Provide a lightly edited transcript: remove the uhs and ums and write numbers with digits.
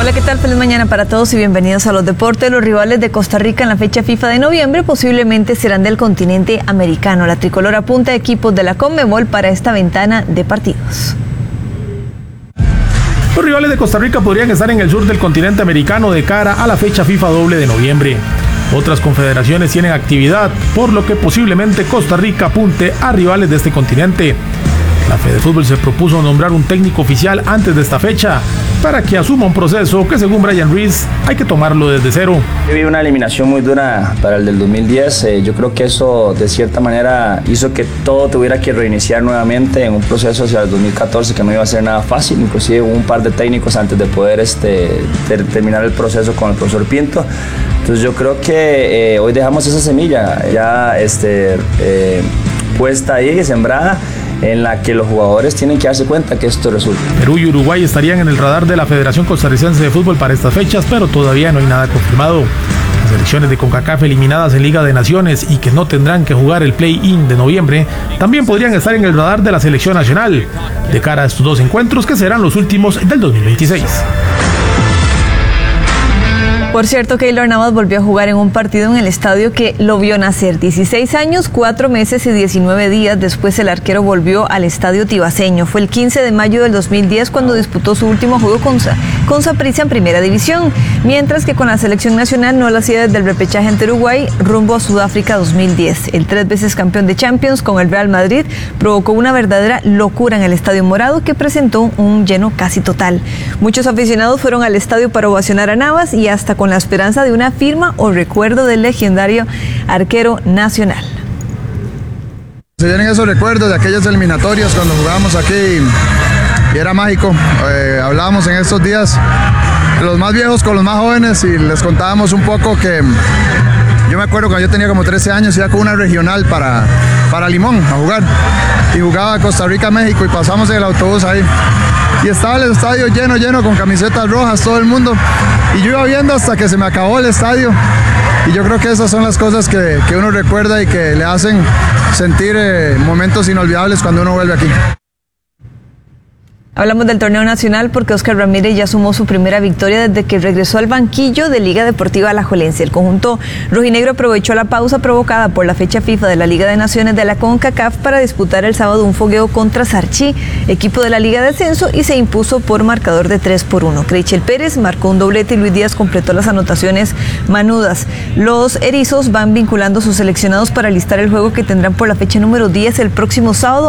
Hola, ¿qué tal? Feliz mañana para todos y bienvenidos a los deportes. Los rivales de Costa Rica en la fecha FIFA de noviembre posiblemente serán del continente americano. La tricolor apunta a equipos de la Conmebol para esta ventana de partidos. Los rivales de Costa Rica podrían estar en el sur del continente americano de cara a la fecha FIFA doble de noviembre. Otras confederaciones tienen actividad, por lo que posiblemente Costa Rica apunte a rivales de este continente. La Fedefútbol se propuso nombrar un técnico oficial antes de esta fecha para que asuma un proceso que, según Brian Reese, hay que tomarlo desde cero. Vi una eliminación muy dura para el del 2010. Yo creo que eso de cierta manera hizo que todo tuviera que reiniciar nuevamente en un proceso hacia el 2014 que no iba a ser nada fácil. Inclusive hubo un par de técnicos antes de poder terminar el proceso con el profesor Pinto. Entonces yo creo que hoy dejamos esa semilla ya puesta ahí, sembrada, en la que los jugadores tienen que darse cuenta que esto resulta. Perú y Uruguay estarían en el radar de la Federación Costarricense de Fútbol para estas fechas, pero todavía no hay nada confirmado. Las selecciones de CONCACAF eliminadas en Liga de Naciones y que no tendrán que jugar el play-in de noviembre también podrían estar en el radar de la selección nacional, de cara a estos dos encuentros que serán los últimos del 2026. Por cierto, Keylor Navas volvió a jugar en un partido en el estadio que lo vio nacer. 16 años, 4 meses y 19 días después el arquero volvió al estadio tibaseño. Fue el 15 de mayo del 2010 cuando disputó su último juego con Saprissa en Primera División, mientras que con la selección nacional no lo hacía desde el repechaje ante Uruguay rumbo a Sudáfrica 2010. El 3 veces campeón de Champions con el Real Madrid provocó una verdadera locura en el Estadio Morado que presentó un lleno casi total. Muchos aficionados fueron al estadio para ovacionar a Navas y hasta con la esperanza de una firma o recuerdo del legendario arquero nacional. Se vienen esos recuerdos de aquellas eliminatorias cuando jugábamos aquí y era mágico. Hablábamos en estos días los más viejos con los más jóvenes y les contábamos un poco que yo me acuerdo cuando yo tenía como 13 años, iba con una regional para Limón a jugar y jugaba Costa Rica-México y pasamos en el autobús ahí. Y estaba el estadio lleno con camisetas rojas, todo el mundo. Y yo iba viendo hasta que se me acabó el estadio. Y yo creo que esas son las cosas que uno recuerda y que le hacen sentir momentos inolvidables cuando uno vuelve aquí. Hablamos del torneo nacional porque Óscar Ramírez ya sumó su primera victoria desde que regresó al banquillo de Liga Deportiva Alajuelense. El conjunto rojinegro aprovechó la pausa provocada por la fecha FIFA de la Liga de Naciones de la CONCACAF para disputar el sábado un fogueo contra Sarchí, equipo de la Liga de Ascenso, y se impuso por marcador de 3-1. Creichel Pérez marcó un doblete y Luis Díaz completó las anotaciones manudas. Los erizos van vinculando a sus seleccionados para listar el juego que tendrán por la fecha número 10 el próximo sábado